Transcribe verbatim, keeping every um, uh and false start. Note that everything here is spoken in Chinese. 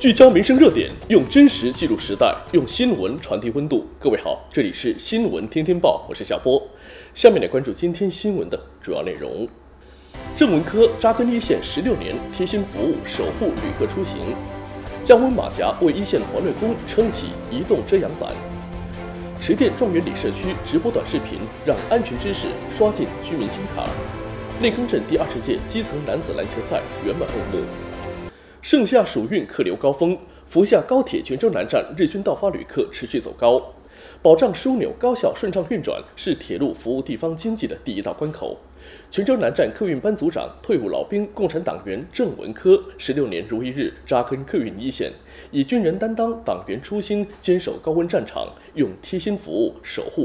聚焦民生热点，用真实记录时代，用新闻传递温度。各位好，这里是新闻天天报，我是小波。下面来关注今天新闻的主要内容。郑文科扎根一线十六年，贴心服务，守护旅客出行。降温马甲为一线环卫工撑起移动遮阳伞。池店状元里社区直播短视频，让安全知识刷进居民心坎。内坑镇第二十届基层男子篮球赛圆满落幕。盛夏暑运客流高峰，福厦高铁泉州南站日均到发旅客持续走高。保障枢纽高效顺畅运转是铁路服务地方经济的第一道关口。泉州南站客运班组长、退伍老兵、共产党员郑文科十六年如一日扎根客运一线，以军人担当党员初心，坚守高温战场，用贴心服务守护